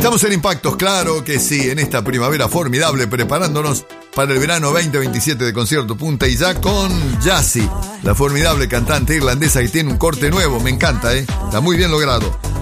Estamos en Impactos, claro que sí, en esta primavera formidable, preparándonos para el verano 2027 de Concierto Punta y ya con Yassi, la formidable cantante irlandesa que tiene un corte nuevo, me encanta, está muy bien logrado.